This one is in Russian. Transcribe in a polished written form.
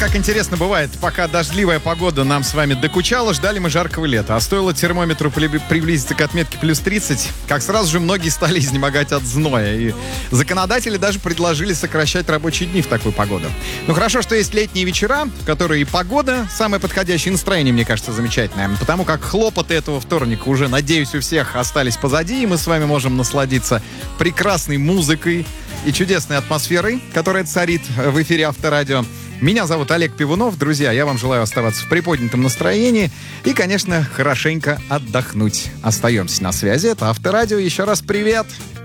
как интересно бывает, пока дождливая погода нам с вами докучала, ждали мы жаркого лета. А стоило термометру приблизиться к отметке плюс 30, как сразу же многие стали изнемогать от зноя. И законодатели даже предложили сокращать рабочие дни в такую погоду. Ну хорошо, что есть летние вечера, в которые и погода самое подходящее, настроение, мне кажется, замечательное. Потому как хлопоты этого вторника уже, надеюсь, у всех остались позади, и мы с вами можем насладиться прекрасной музыкой и чудесной атмосферой, которая царит в эфире Авторадио. Меня зовут Олег Пивунов. Друзья, я вам желаю оставаться в приподнятом настроении и, конечно, хорошенько отдохнуть. Остаемся на связи. Это Авторадио. Еще раз привет!